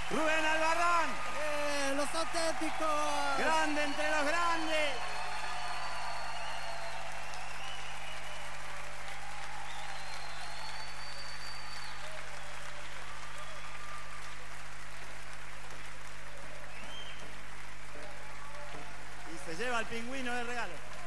Rubén Albarrán. Los auténticos. Grande entre los grandes. Y se lleva al pingüino de regalo.